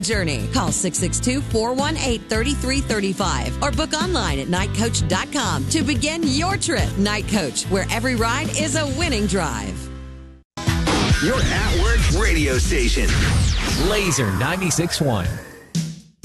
journey. Call 662-418-3335 or book online at nightcoach.com to begin your trip. Night Coach, where every ride is a winning drive. Your at-work radio station. Laser 96.1.